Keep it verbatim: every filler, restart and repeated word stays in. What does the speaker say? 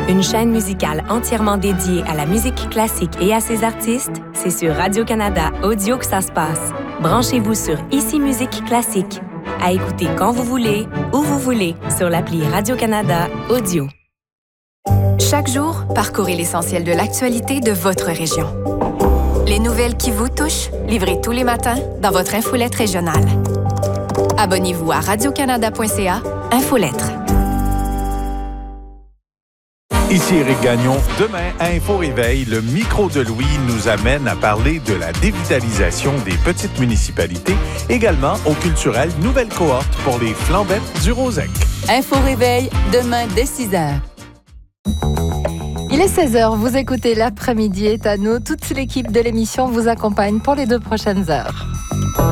Une chaîne musicale entièrement dédiée à la musique classique et à ses artistes, c'est sur Radio-Canada Audio que ça se passe. Branchez-vous sur Ici Musique Classique. À écouter quand vous voulez, où vous voulez, sur l'appli Radio-Canada Audio. Chaque jour, parcourez l'essentiel de l'actualité de votre région. Les nouvelles qui vous touchent, livrées tous les matins dans votre infolette régionale. Abonnez-vous à radio canada point c a, Infolettre. Ici Éric Gagnon. Demain, à Info Réveil, le micro de Louis nous amène à parler de la dévitalisation des petites municipalités, également au culturel Nouvelle Cohorte pour les flambettes du Rosec. Info Réveil, demain dès six heures. Il est seize heures, vous écoutez L'après-midi est à nous. Toute l'équipe de l'émission vous accompagne pour les deux prochaines heures.